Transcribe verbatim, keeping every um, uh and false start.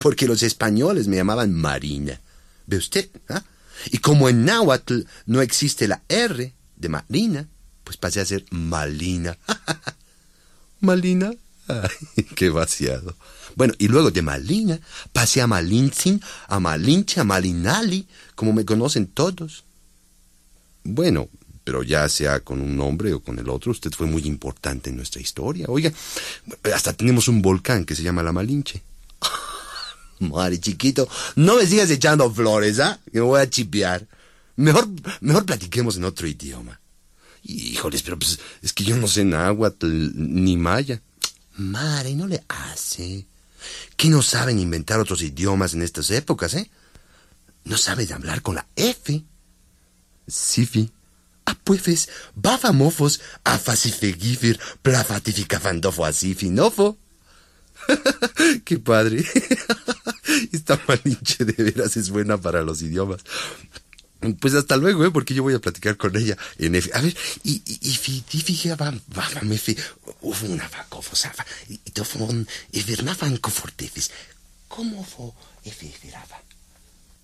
porque los españoles me llamaban Marina. ¿Ve usted? ¿Ah? Y como en náhuatl no existe la R de Marina, pues pasé a ser Malina. ¿Malina? Ay, qué vaciado. Bueno, y luego de Malina pasé a Malintzin, a Malinche, a Malinali, como me conocen todos. Bueno, pero ya sea con un nombre o con el otro, usted fue muy importante en nuestra historia. Oiga, hasta tenemos un volcán que se llama la Malinche. Madre chiquito, no me sigas echando flores, ¿ah? ¿eh? Que me voy a chipear. Mejor, mejor platiquemos en otro idioma. Híjoles, pero pues es que yo no sé náhuatl ni maya. Madre, no le hace. ¿Qué no saben inventar otros idiomas en estas épocas, eh? ¿No saben hablar con la F? Sifi. Ah, pues, bafamofos, afasifegifir, plafatificafandofo asifinofo. ¡Qué padre! Esta Malinche de veras es buena para los idiomas. Pues hasta luego, ¿eh? Porque yo voy a platicar con ella en F. A ver, y, y, y, fi, di, fi, va, va, va, me, fi, uf, una vaco, fosafa, y tofon, y vernafan, cofortefis. ¿Cómo fo, F, veraba?